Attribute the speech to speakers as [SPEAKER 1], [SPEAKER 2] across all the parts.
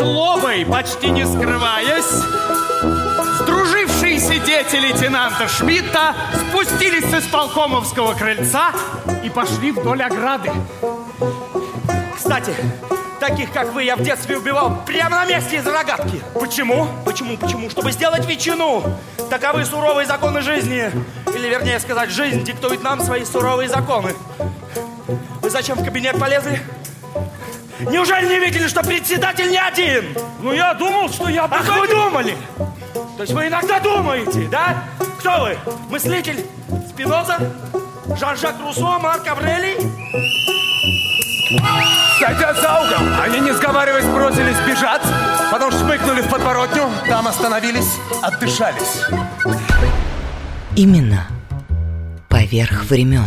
[SPEAKER 1] злобой, почти не скрываясь, сдружившиеся дети лейтенанта Шмидта спустились с исполкомовского крыльца и пошли вдоль ограды.
[SPEAKER 2] Кстати, таких, как вы, я в детстве убивал прямо на месте из рогатки.
[SPEAKER 1] Почему?
[SPEAKER 2] Почему? Чтобы сделать ветчину. Таковы суровые законы жизни. Или, вернее сказать, жизнь диктует нам свои суровые законы. Вы зачем в кабинет полезли? Неужели не видели, что председатель не один?
[SPEAKER 1] Ну, я думал, что я...
[SPEAKER 2] Ах, вы думали? То есть вы иногда думаете, да? Кто вы? Мыслитель? Спиноза? Жан-Жак Руссо? Марк Аврелий?
[SPEAKER 3] Сойдя за угол, они, не сговариваясь, бросились бежать, потом шмыгнули в подворотню, там остановились, отдышались.
[SPEAKER 4] Именно поверх времен.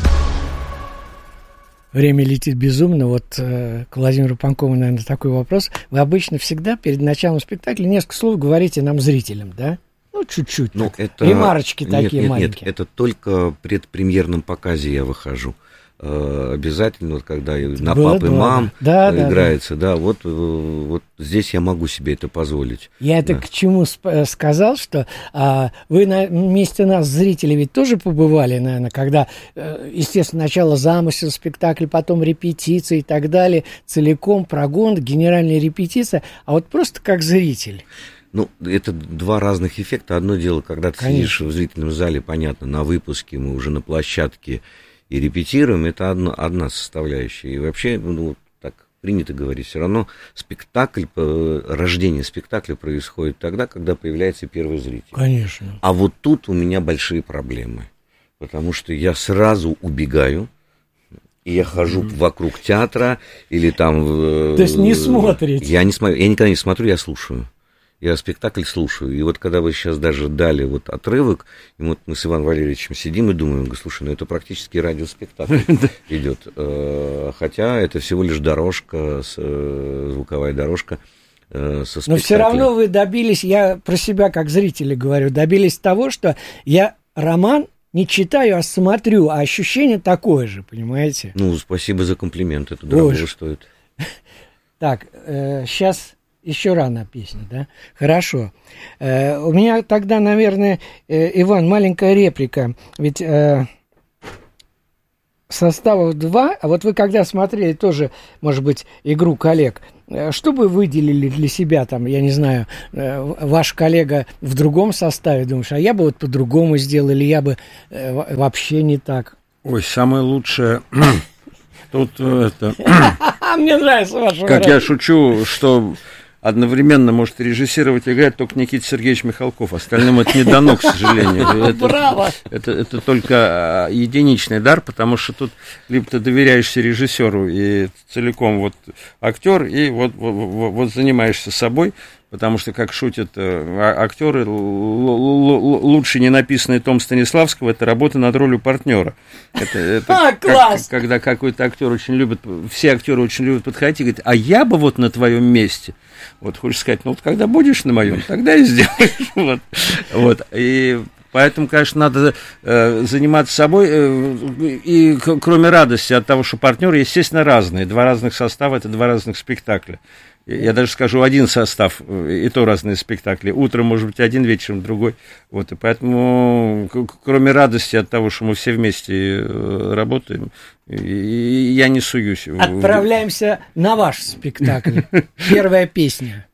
[SPEAKER 5] Время летит безумно. Вот к Владимиру Панкову, наверное, такой вопрос. Вы обычно всегда перед началом спектакля несколько слов говорите нам, зрителям, да? Ну, чуть-чуть.
[SPEAKER 6] Ну, это...
[SPEAKER 5] Ремарочки такие маленькие.
[SPEAKER 6] Нет, это только в предпремьерном показе я выхожу. Обязательно, вот когда на пап и мам играется, да, вот здесь я могу себе это позволить.
[SPEAKER 5] Я это к чему сказал, что вы вместе нас, зрители, ведь тоже побывали, наверное, когда, естественно, начало замысел спектакля, потом репетиции и так далее, целиком прогон, генеральная репетиция, а вот просто как зритель.
[SPEAKER 6] Ну, это два разных эффекта. Одно дело, когда ты сидишь в зрительном зале, понятно, на выпуске, мы уже на площадке и репетируем, это одна составляющая. И вообще, ну, так принято говорить, все равно спектакль, рождение спектакля происходит тогда, когда появляется первый зритель.
[SPEAKER 5] Конечно.
[SPEAKER 6] А вот тут у меня большие проблемы, потому что я сразу убегаю, и я хожу вокруг театра, или там...
[SPEAKER 5] То есть не смотрите?
[SPEAKER 6] Я никогда не смотрю, я слушаю. Я спектакль слушаю. И вот когда вы сейчас даже дали вот отрывок, и вот мы с Иваном Валерьевичем сидим и думаем, слушай, ну это практически радиоспектакль идет. Хотя это всего лишь дорожка, звуковая дорожка со спектаклем.
[SPEAKER 5] Но все равно вы добились, я про себя как зрителя говорю, добились того, что я роман не читаю, а смотрю, а ощущение такое же, понимаете?
[SPEAKER 6] Ну, спасибо за комплимент, это дорого стоит.
[SPEAKER 5] Так, сейчас... Еще рано песня, да? Хорошо. У меня тогда, наверное, Иван, маленькая реплика. Ведь составов 2, а вот вы когда смотрели тоже, может быть, игру коллег, что бы выделили для себя, там, я не знаю, ваш коллега в другом составе, думаешь, а я бы вот по-другому сделал, или я бы вообще не так?
[SPEAKER 7] Ой, самое лучшее... Тут это...
[SPEAKER 5] Мне нравится ваше...
[SPEAKER 7] Как я шучу, что... Одновременно может режиссировать и играть только Никита Сергеевич Михалков. Остальным это не дано, к сожалению.
[SPEAKER 5] Браво!
[SPEAKER 7] Это только единичный дар, потому что тут либо ты доверяешься режиссеру и целиком вот актер, и вот занимаешься собой, потому что, как шутят актеры, лучше не написанный том Станиславского — это работа над ролью партнера.
[SPEAKER 5] Класс!
[SPEAKER 7] Когда какой-то актер очень любит, все актеры очень любят подходить и говорить, а я бы вот на твоем месте. Вот хочешь сказать, ну вот когда будешь на моем, тогда и сделаешь. Вот. И поэтому, конечно, надо заниматься собой. И кроме радости от того, что партнеры, естественно, разные. Два разных состава — это два разных спектакля. Я даже скажу, один состав, и то разные спектакли. Утром, может быть, один, вечером другой. Вот, и поэтому, кроме радости от того, что мы все вместе работаем, я не суюсь.
[SPEAKER 5] Отправляемся на ваш спектакль. Первая песня.